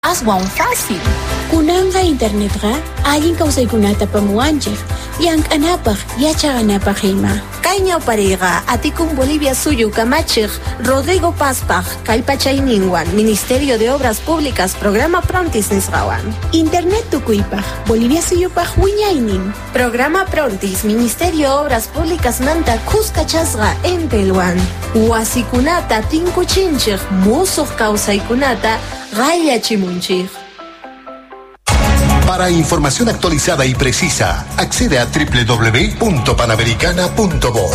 Aswan fácil. Kunanga internetra allin kawsaykunata pamuanchik. Llank'anapaq yachaqanapaq ima. Kayña pariqa atikun Bolivia suyu kamachik Rodrigo Pazpaq kallpachayninwan Ministerio de Obras Públicas Programa Prontis nisqawan. Internet tukuypaq Bolivia suyupaq wiñaynin. Programa Prontis Ministerio de Obras Públicas manta kuskachasqa Entelwan. Wasikunata tinkuchinchik musuq kawsaykunata Chimunchir. Para información actualizada y precisa, accede a www.panamericana.bo.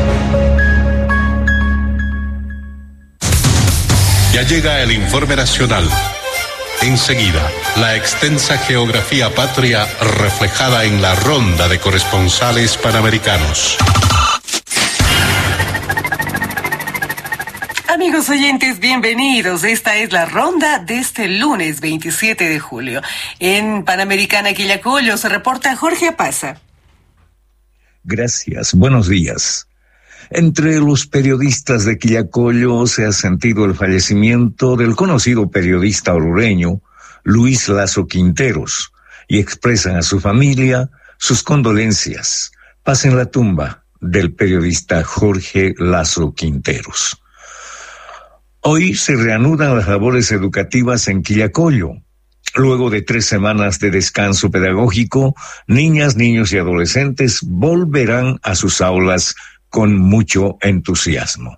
Ya llega el informe nacional. Enseguida, la extensa geografía patria reflejada en la ronda de corresponsales panamericanos. Amigos oyentes, bienvenidos. Esta es la ronda de este lunes 27 de julio. En Panamericana Quillacollo se reporta Jorge Apaza. Gracias, buenos días. Entre los periodistas de Quillacollo se ha sentido el fallecimiento del conocido periodista orureño Luis Lazo Quinteros y expresan a su familia sus condolencias. Paz en la tumba del periodista Jorge Lazo Quinteros. Hoy se reanudan las labores educativas en Quillacollo. Luego de 3 semanas de descanso pedagógico, niñas, niños y adolescentes volverán a sus aulas con mucho entusiasmo.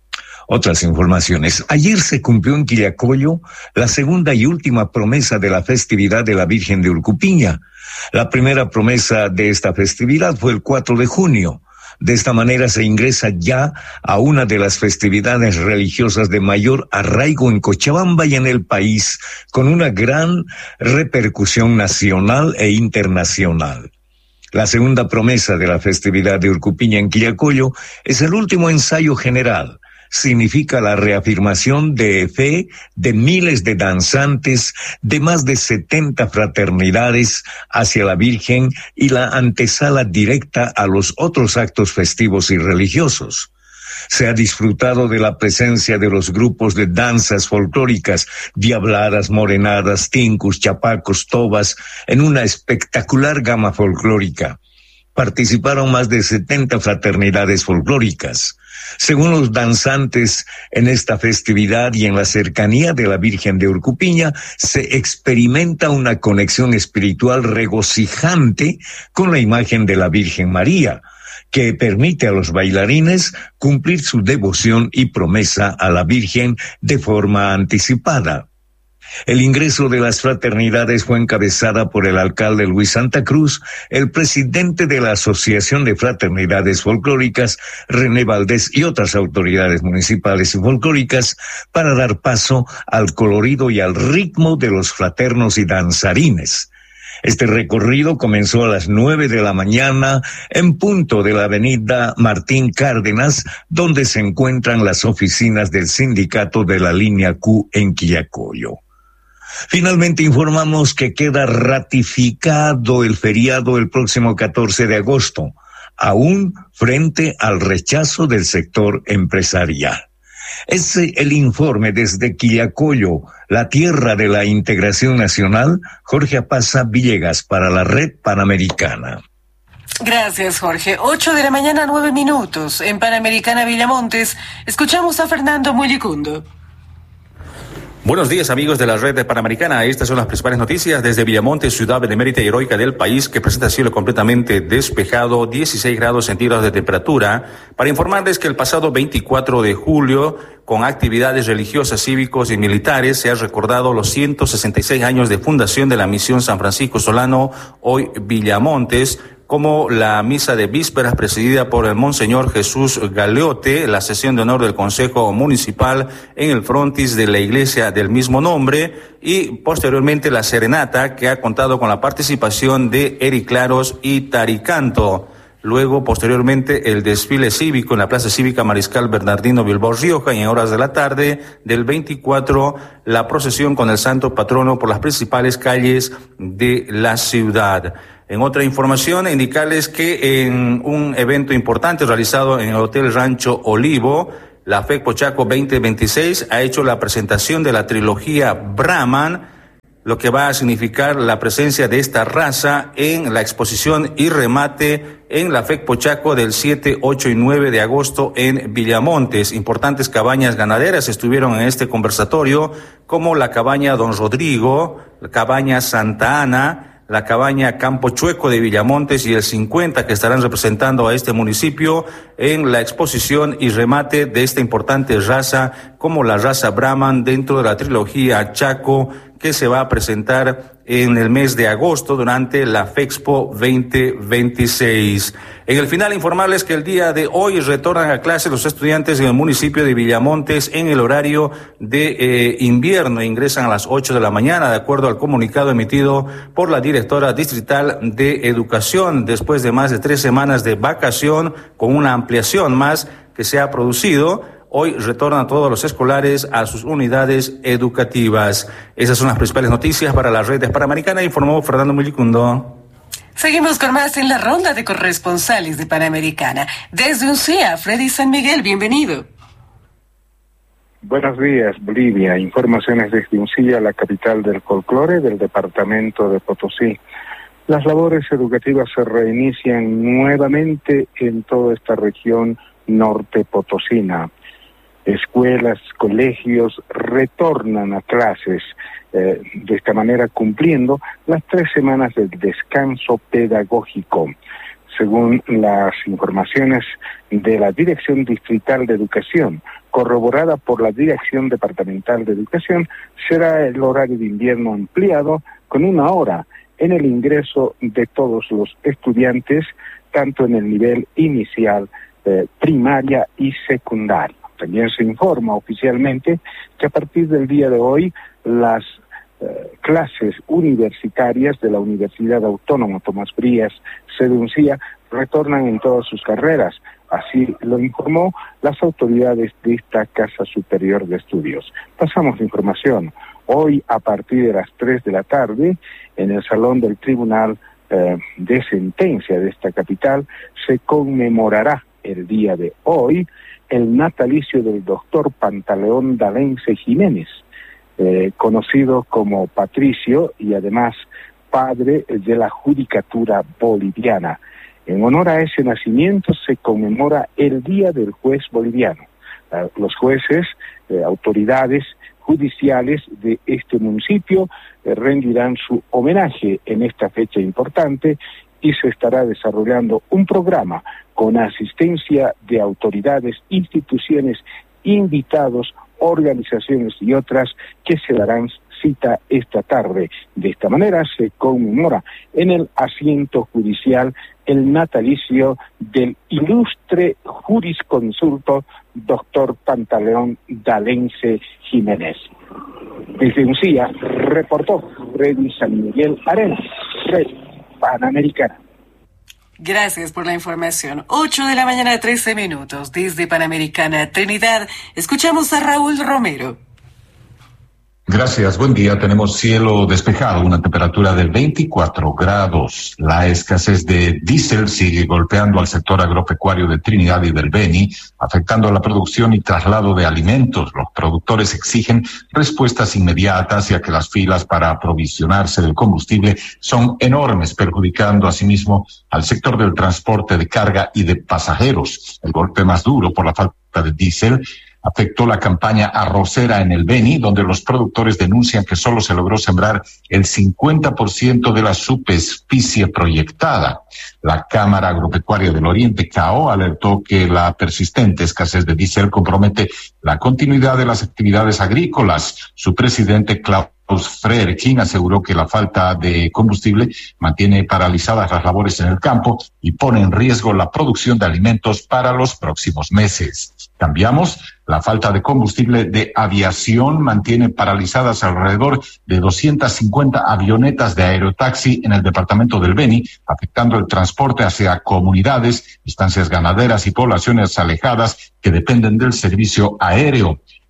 Otras informaciones. Ayer se cumplió en Quillacollo la segunda y última promesa de la festividad de la Virgen de Urcupiña. La primera promesa de esta festividad fue el 4 de junio. De esta manera se ingresa ya a una de las festividades religiosas de mayor arraigo en Cochabamba y en el país, con una gran repercusión nacional e internacional. La segunda promesa de la festividad de Urcupiña en Quillacollo es el último ensayo general. Significa la reafirmación de fe de miles de danzantes de más de 70 fraternidades hacia la Virgen y la antesala directa a los otros actos festivos y religiosos. Se ha disfrutado de la presencia de los grupos de danzas folclóricas, diabladas, morenadas, tincus, chapacos, tobas, en una espectacular gama folclórica. Participaron más de 70 fraternidades folclóricas. Según los danzantes, en esta festividad y en la cercanía de la Virgen de Urcupiña, se experimenta una conexión espiritual regocijante con la imagen de la Virgen María, que permite a los bailarines cumplir su devoción y promesa a la Virgen de forma anticipada. El ingreso de las fraternidades fue encabezada por el alcalde Luis Santa Cruz, el presidente de la Asociación de Fraternidades Folclóricas, René Valdés, y otras autoridades municipales y folclóricas para dar paso al colorido y al ritmo de los fraternos y danzarines. Este recorrido comenzó a las 9 de la mañana en punto de la avenida Martín Cárdenas, donde se encuentran las oficinas del sindicato de la línea Q en Quillacollo. Finalmente informamos que queda ratificado el feriado el próximo 14 de agosto, aún frente al rechazo del sector empresarial. Es el informe desde Quillacollo, la tierra de la integración nacional. Jorge Apaza Villegas para la Red Panamericana. Gracias, Jorge. 8 de la mañana, 9 minutos. En Panamericana Villamontes, escuchamos a Fernando Mullicundo. Buenos días, amigos de la red Panamericana. Estas son las principales noticias desde Villamontes, ciudad benemérita y heroica del país, que presenta cielo completamente despejado, 16 grados centígrados de temperatura. Para informarles que el pasado 24 de julio, con actividades religiosas, cívicos y militares, se ha recordado los 166 años de fundación de la Misión San Francisco Solano, hoy Villamontes, como la misa de vísperas presidida por el Monseñor Jesús Galeote, la sesión de honor del Consejo Municipal en el frontis de la iglesia del mismo nombre, y posteriormente la serenata, que ha contado con la participación de Eric Claros y Taricanto. Luego, posteriormente, el desfile cívico en la Plaza Cívica Mariscal Bernardino Bilbao Rioja, y en horas de la tarde del 24, la procesión con el santo patrono por las principales calles de la ciudad. En otra información, indicarles que en un evento importante realizado en el Hotel Rancho Olivo, la FECPO Chaco 2026 ha hecho la presentación de la trilogía Brahman, lo que va a significar la presencia de esta raza en la exposición y remate en la FEC Pochaco del 7, 8 y 9 de agosto en Villamontes. Importantes cabañas ganaderas estuvieron en este conversatorio, como la cabaña Don Rodrigo, la cabaña Santa Ana, la cabaña Campo Chueco de Villamontes y el 50, que estarán representando a este municipio en la exposición y remate de esta importante raza, como la raza Brahman, dentro de la trilogía Chaco, que se va a presentar en el mes de agosto durante la FEXPO 2026. En el final, informarles que el día de hoy retornan a clase los estudiantes en el municipio de Villamontes en el horario de invierno. Ingresan a las 8 de la mañana, de acuerdo al comunicado emitido por la directora distrital de Educación, después de más de 3 semanas de vacación, con una ampliación más que se ha producido. Hoy retornan todos los escolares a sus unidades educativas. Esas son las principales noticias para la red Panamericana, informó Fernando Mullicundo. Seguimos con más en la ronda de corresponsales de Panamericana. Desde UNCIA, Freddy San Miguel, bienvenido. Buenos días, Bolivia. Informaciones desde UNCIA, la capital del folclore del departamento de Potosí. Las labores educativas se reinician nuevamente en toda esta región norte potosina. Escuelas, colegios retornan a clases, de esta manera cumpliendo las 3 semanas del descanso pedagógico. Según las informaciones de la Dirección Distrital de Educación, corroborada por la Dirección Departamental de Educación, será el horario de invierno ampliado con 1 hora en el ingreso de todos los estudiantes, tanto en el nivel inicial, primaria y secundaria. También se informa oficialmente que a partir del día de hoy las clases universitarias de la Universidad Autónoma Tomás Frías Seduncía retornan en todas sus carreras. Así lo informó las autoridades de esta Casa Superior de Estudios. Pasamos la información. Hoy, a partir de las 3 de la tarde, en el Salón del Tribunal de Sentencia de esta capital, se conmemorará el día de hoy el natalicio del doctor Pantaleón Dalense Jiménez, conocido como Patricio y además padre de la judicatura boliviana. En honor a ese nacimiento se conmemora el Día del Juez Boliviano. Los jueces, autoridades judiciales de este municipio rendirán su homenaje en esta fecha importante y se estará desarrollando un programa con asistencia de autoridades, instituciones, invitados, organizaciones y otras que se darán cita esta tarde. De esta manera se conmemora en el asiento judicial el natalicio del ilustre jurisconsulto doctor Pantaleón Dalense Jiménez. Desde UNCIA reportó Freddy San Miguel Arenas, Red Panamericana. Gracias por la información. 8 de la mañana, 13 minutos. Desde Panamericana Trinidad, escuchamos a Raúl Romero. Gracias, buen día. Tenemos cielo despejado, una temperatura de 24 grados. La escasez de diésel sigue golpeando al sector agropecuario de Trinidad y del Beni, afectando la producción y traslado de alimentos. Los productores exigen respuestas inmediatas, ya que las filas para aprovisionarse del combustible son enormes, perjudicando asimismo al sector del transporte de carga y de pasajeros. El golpe más duro por la falta de diésel afectó la campaña arrocera en el Beni, donde los productores denuncian que solo se logró sembrar el 50% de la superficie proyectada. La Cámara Agropecuaria del Oriente, CAO, alertó que la persistente escasez de diésel compromete la continuidad de las actividades agrícolas. Su presidente, Klaus Frerking, aseguró que la falta de combustible mantiene paralizadas las labores en el campo y pone en riesgo la producción de alimentos para los próximos meses. Cambiamos. La falta de combustible de aviación mantiene paralizadas alrededor de 250 avionetas de aerotaxi en el departamento del Beni, afectando el transporte hacia comunidades, estancias ganaderas y poblaciones alejadas que dependen del servicio aéreo.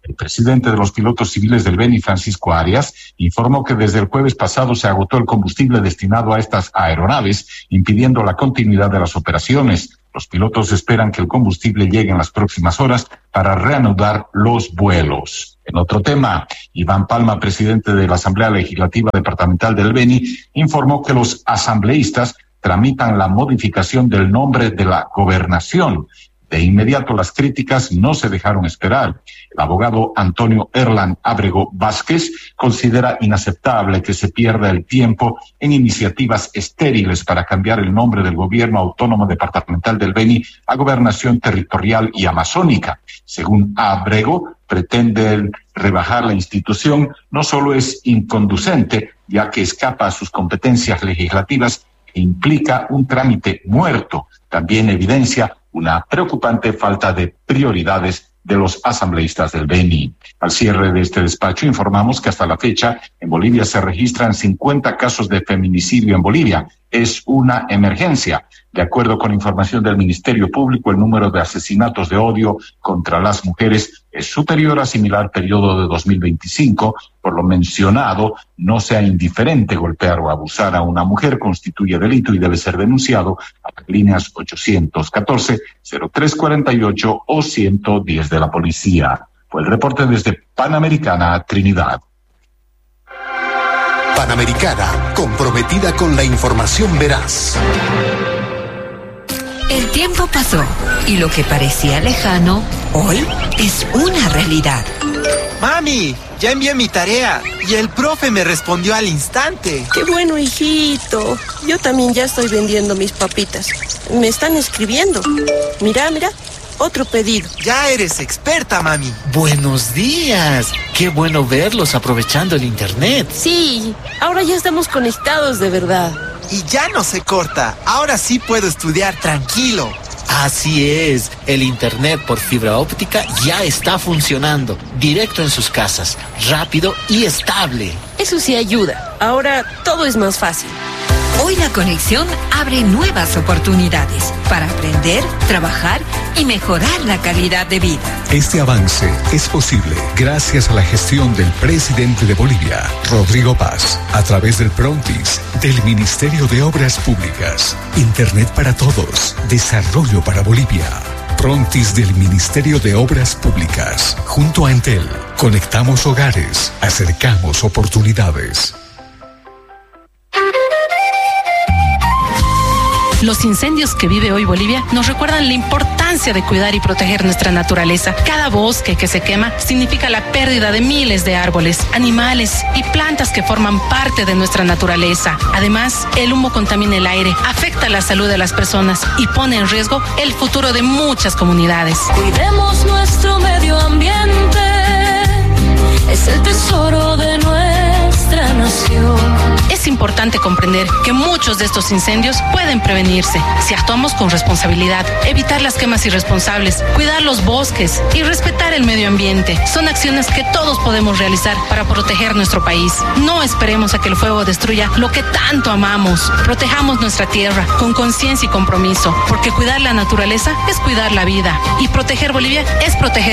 El presidente de los pilotos civiles del Beni, Francisco Arias, informó que desde el jueves pasado se agotó el combustible destinado a estas aeronaves, impidiendo la continuidad de las operaciones. Los pilotos esperan que el combustible llegue en las próximas horas para reanudar los vuelos. En otro tema, Iván Palma, presidente de la Asamblea Legislativa Departamental del Beni, informó que los asambleístas tramitan la modificación del nombre de la gobernación. De inmediato las críticas no se dejaron esperar. El abogado Antonio Erlan Ábrego Vázquez considera inaceptable que se pierda el tiempo en iniciativas estériles para cambiar el nombre del gobierno autónomo departamental del Beni a gobernación territorial y amazónica. Según Ábrego, pretende rebajar la institución, no solo es inconducente, ya que escapa a sus competencias legislativas e implica un trámite muerto, también evidencia una preocupante falta de prioridades de los asambleístas del Beni. Al cierre de este despacho informamos que hasta la fecha en Bolivia se registran 50 casos de feminicidio en Bolivia. Es una emergencia. De acuerdo con información del Ministerio Público, el número de asesinatos de odio contra las mujeres es superior a similar periodo de 2025. Por lo mencionado, no sea indiferente. Golpear o abusar a una mujer constituye delito y debe ser denunciado a las líneas 814-0348 o 110 de la policía. Fue el reporte desde Panamericana, Trinidad. Panamericana, comprometida con la información veraz. El tiempo pasó y lo que parecía lejano, hoy es una realidad. Mami, ya envié mi tarea y el profe me respondió al instante. Qué bueno, hijito. Yo también ya estoy vendiendo mis papitas. Me están escribiendo. Mira, otro pedido. Ya eres experta, mami. Buenos días. Qué bueno verlos aprovechando el internet. Sí, ahora ya estamos conectados de verdad. Y ya no se corta. Ahora sí puedo estudiar tranquilo. Así es, el internet por fibra óptica ya está funcionando, directo en sus casas, rápido y estable. Eso sí ayuda, ahora todo es más fácil. Hoy la conexión abre nuevas oportunidades para aprender, trabajar y mejorar la calidad de vida. Este avance es posible gracias a la gestión del presidente de Bolivia, Rodrigo Paz, a través del Prontis, del Ministerio de Obras Públicas. Internet para todos, desarrollo para Bolivia. Prontis del Ministerio de Obras Públicas. Junto a Entel, conectamos hogares, acercamos oportunidades. Los incendios que vive hoy Bolivia nos recuerdan la importancia de cuidar y proteger nuestra naturaleza. Cada bosque que se quema significa la pérdida de miles de árboles, animales y plantas que forman parte de nuestra naturaleza. Además, el humo contamina el aire, afecta la salud de las personas y pone en riesgo el futuro de muchas comunidades. Cuidemos nuestro medio ambiente, es el tesoro de nuestra nación. Es importante comprender que muchos de estos incendios pueden prevenirse si actuamos con responsabilidad, evitar las quemas irresponsables, cuidar los bosques y respetar el medio ambiente. Son acciones que todos podemos realizar para proteger nuestro país. No esperemos a que el fuego destruya lo que tanto amamos. Protejamos nuestra tierra con conciencia y compromiso, porque cuidar la naturaleza es cuidar la vida y proteger Bolivia es proteger